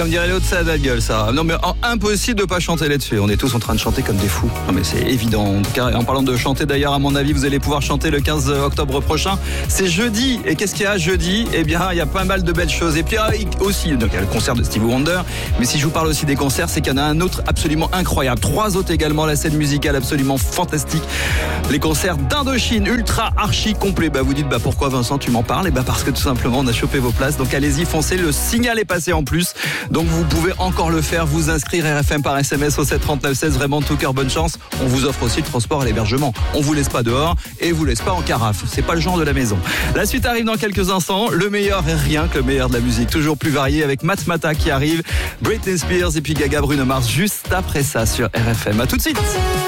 comme dirait l'autre, ça a de la gueule, ça. Non, mais impossible de pas chanter là-dessus. On est tous en train de chanter comme des fous. Non, mais c'est évident. En tout cas, en parlant de chanter, d'ailleurs, à mon avis, vous allez pouvoir chanter le 15 octobre prochain. C'est jeudi. Et qu'est-ce qu'il y a jeudi? Eh bien, il y a pas mal de belles choses. Et puis aussi, donc, il y a le concert de Stevie Wonder. Mais si je vous parle aussi des concerts, c'est qu'il y en a un autre absolument incroyable. 3 autres également. La scène musicale absolument fantastique. Les concerts d'Indochine, ultra archi complet. Vous dites, pourquoi Vincent, tu m'en parles? Et parce que tout simplement, on a chopé vos places. Donc allez-y, foncez. Le signal est passé en plus. Donc vous pouvez encore le faire. Vous inscrire RFM par SMS au 739-16. Vraiment, tout cœur, bonne chance. On vous offre aussi le transport et l'hébergement. On vous laisse pas dehors et vous laisse pas en carafe. C'est pas le genre de la maison. La suite arrive dans quelques instants. Le meilleur est rien que le meilleur de la musique. Toujours plus varié avec Matmata qui arrive. Britney Spears et puis Gaga, Bruno Mars juste après ça sur RFM. À tout de suite.